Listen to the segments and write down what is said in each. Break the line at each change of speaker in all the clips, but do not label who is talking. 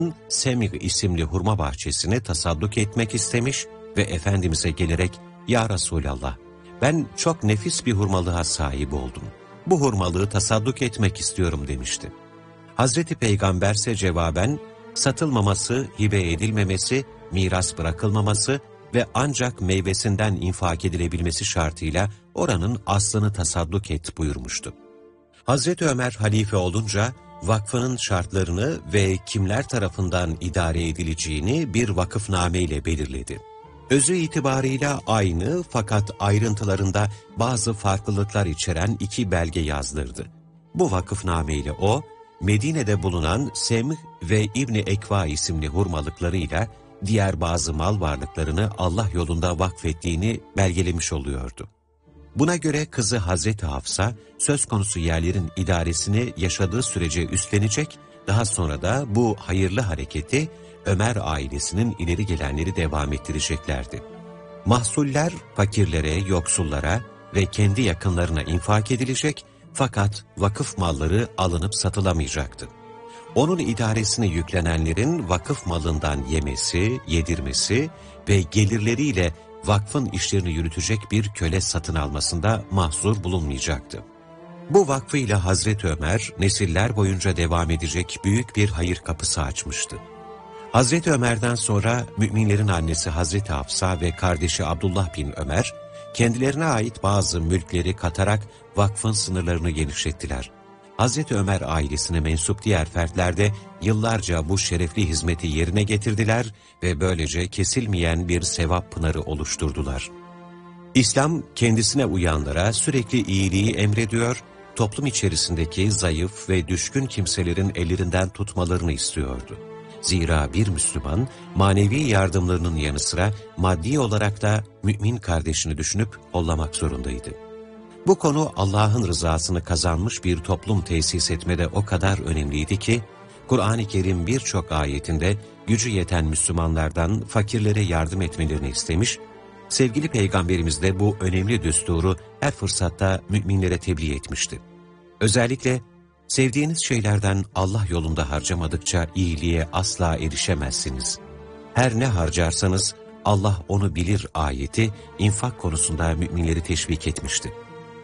Semih isimli hurma bahçesini tasadduk etmek istemiş ve Efendimiz'e gelerek "Ya Resulallah, ben çok nefis bir hurmalığa sahip oldum. Bu hurmalığı tasadduk etmek istiyorum" demişti. Hazreti Peygamber ise cevaben, satılmaması, hibe edilmemesi, miras bırakılmaması ve ancak meyvesinden infak edilebilmesi şartıyla oranın aslını tasadduk et buyurmuştu. Hazreti Ömer halife olunca vakfının şartlarını ve kimler tarafından idare edileceğini bir vakıfname ile belirledi. Özü itibarıyla aynı fakat ayrıntılarında bazı farklılıklar içeren 2 belge yazdırdı. Bu vakıfname ile o, Medine'de bulunan Semh ve İbni Ekva isimli hurmalıklarıyla diğer bazı mal varlıklarını Allah yolunda vakfettiğini belgelemiş oluyordu. Buna göre kızı Hazreti Hafsa, söz konusu yerlerin idaresini yaşadığı sürece üstlenecek, daha sonra da bu hayırlı hareketi Ömer ailesinin ileri gelenleri devam ettireceklerdi. Mahsuller fakirlere, yoksullara ve kendi yakınlarına infak edilecek fakat vakıf malları alınıp satılamayacaktı. Onun idaresine yüklenenlerin vakıf malından yemesi, yedirmesi ve gelirleriyle vakfın işlerini yürütecek bir köle satın almasında mahzur bulunmayacaktı. Bu vakfıyla Hazreti Ömer, nesiller boyunca devam edecek büyük bir hayır kapısı açmıştı. Hazreti Ömer'den sonra müminlerin annesi Hazreti Hafsa ve kardeşi Abdullah bin Ömer, kendilerine ait bazı mülkleri katarak vakfın sınırlarını genişlettiler. Hazreti Ömer ailesine mensup diğer fertler de yıllarca bu şerefli hizmeti yerine getirdiler ve böylece kesilmeyen bir sevap pınarı oluşturdular. İslam kendisine uyanlara sürekli iyiliği emrediyor, toplum içerisindeki zayıf ve düşkün kimselerin ellerinden tutmalarını istiyordu. Zira bir Müslüman manevi yardımlarının yanı sıra maddi olarak da mümin kardeşini düşünüp kollamak zorundaydı. Bu konu Allah'ın rızasını kazanmış bir toplum tesis etmede o kadar önemliydi ki, Kur'an-ı Kerim birçok ayetinde gücü yeten Müslümanlardan fakirlere yardım etmelerini istemiş, sevgili Peygamberimiz de bu önemli düsturu her fırsatta müminlere tebliğ etmişti. Özellikle, sevdiğiniz şeylerden Allah yolunda harcamadıkça iyiliğe asla erişemezsiniz. Her ne harcarsanız Allah onu bilir ayeti infak konusunda müminleri teşvik etmişti.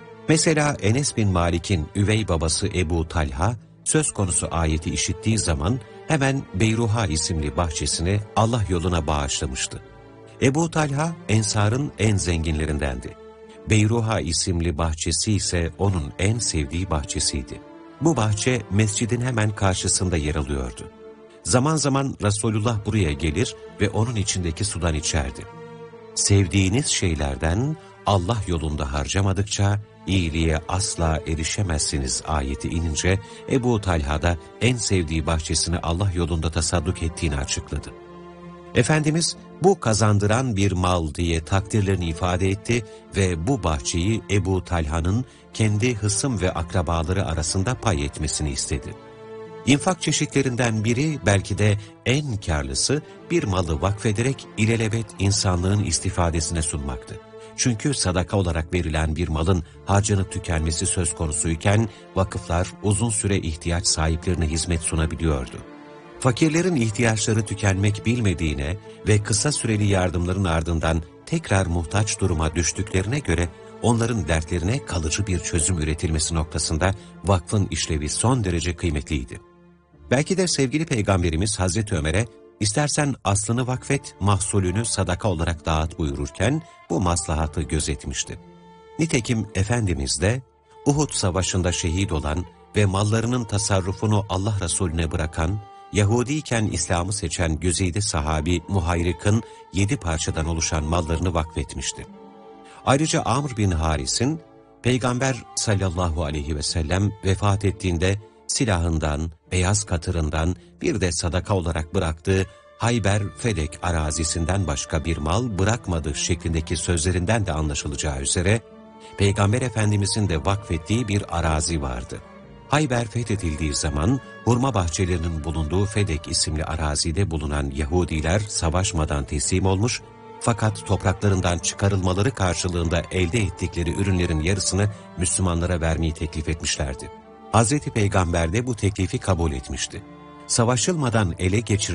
Mesela Enes bin Malik'in üvey babası Ebu Talha, söz konusu ayeti işittiği zaman hemen Beyruha isimli bahçesini Allah yoluna bağışlamıştı. Ebu Talha, Ensar'ın en zenginlerindendi. Beyruha isimli bahçesi ise onun en sevdiği bahçesiydi. Bu bahçe mescidin hemen karşısında yer alıyordu. Zaman zaman Resulullah buraya gelir ve onun içindeki sudan içerdi. Sevdiğiniz şeylerden Allah yolunda harcamadıkça iyiliğe asla erişemezsiniz ayeti inince Ebu Talha da en sevdiği bahçesini Allah yolunda tasadduk ettiğini açıkladı. Efendimiz bu kazandıran bir mal diye takdirlerini ifade etti ve bu bahçeyi Ebu Talha'nın kendi hısım ve akrabaları arasında pay etmesini istedi. İnfak çeşitlerinden biri belki de en karlısı bir malı vakfederek ilelebet insanlığın istifadesine sunmaktı. Çünkü sadaka olarak verilen bir malın harcanıp tükenmesi söz konusuyken vakıflar uzun süre ihtiyaç sahiplerine hizmet sunabiliyordu. Fakirlerin ihtiyaçları tükenmek bilmediğine ve kısa süreli yardımların ardından tekrar muhtaç duruma düştüklerine göre onların dertlerine kalıcı bir çözüm üretilmesi noktasında vakfın işlevi son derece kıymetliydi. Belki de sevgili Peygamberimiz Hazreti Ömer'e İstersen aslını vakfet, mahsulünü sadaka olarak dağıt buyururken bu maslahatı gözetmişti. Nitekim Efendimiz de Uhud Savaşı'nda şehit olan ve mallarının tasarrufunu Allah Resulüne bırakan, Yahudiyken İslam'ı seçen güzide sahabi Muhayrik'in 7 parçadan oluşan mallarını vakfetmişti. Ayrıca Amr bin Haris'in Peygamber sallallahu aleyhi ve sellem vefat ettiğinde silahından, beyaz katırından bir de sadaka olarak bıraktığı Hayber Fedek arazisinden başka bir mal bırakmadı şeklindeki sözlerinden de anlaşılacağı üzere, Peygamber Efendimizin de vakfettiği bir arazi vardı. Hayber fethedildiği zaman hurma bahçelerinin bulunduğu Fedek isimli arazide bulunan Yahudiler savaşmadan teslim olmuş, fakat topraklarından çıkarılmaları karşılığında elde ettikleri ürünlerin yarısını Müslümanlara vermeyi teklif etmişlerdi. Hazreti Peygamber de bu teklifi kabul etmişti. Savaşılmadan ele geçirilen